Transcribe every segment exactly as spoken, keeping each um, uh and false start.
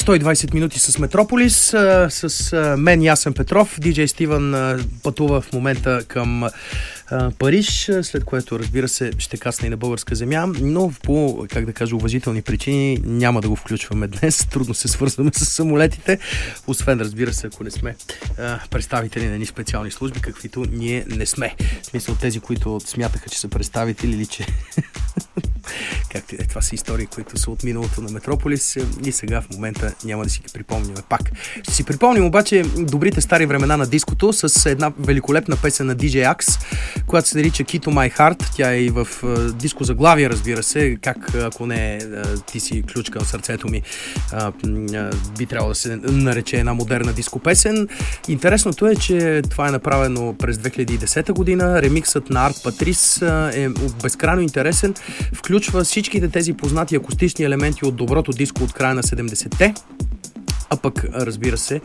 сто и двайсет минути с Метрополис, а, с а, мен Ясен Петров. Диджей Стивън а, пътува в момента към а, Париж, след което, разбира се, ще касне и на българска земя, но по, как да кажа, уважителни причини няма да го включваме днес. Трудно се свързваме с самолетите, освен, разбира се, ако не сме а, представители на ни специални служби, каквито ние не сме. В смисъл, тези, които смятаха, че са представители или че... Както е, това са истории, които са от миналото на Метрополис и сега в момента няма да си ги припомним пак. Ще си припомним обаче добрите стари времена на диското с една великолепна песен на Ди Джей Axe, която се нарича Key to My Heart. Тя е и в uh, диско заглавие, разбира се, как ако не uh, ти си ключ към сърцето ми, uh, uh, би трябвало да се нарече една модерна диско песен. Интересното е, че това е направено през две хиляди и десета година. Ремиксът на Арт Патрис uh, е безкрайно интересен. Включва всичките тези познати акустични елементи от доброто диско от края на седемдесетте, а пък, разбира се,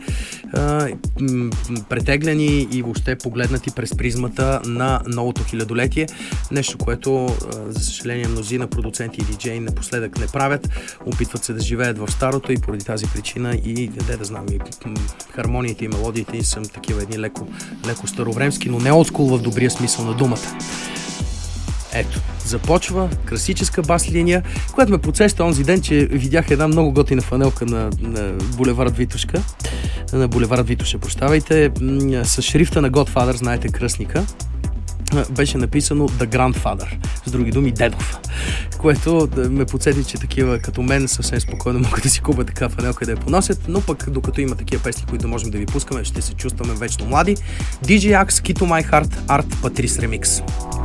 претеглени и въобще погледнати през призмата на новото хилядолетие. Нещо, което, за съжаление, мнозина продуценти и диджеи напоследък не правят. Опитват се да живеят в старото и поради тази причина и, де да знам, и хармониите и мелодиите са такива едни леко, леко старовремски, но не олдскул в добрия смисъл на думата. Ето, започва класическа бас линия, която ме подсеща онзи ден, че видях една много готина фанелка на, на булевард Витошка, на булевард Витоша, прощавайте, с шрифта на Godfather, знаете, кръстника, беше написано The Grandfather, с други думи Дедов, което ме подсети, че такива като мен съвсем спокойно могат да си купят така фанелка и да я поносят, но пък докато има такива песни, които можем да ви пускаме, ще се чувстваме вечно млади. Ди Джей Axe, Key to My Heart, Art Patrice Remix.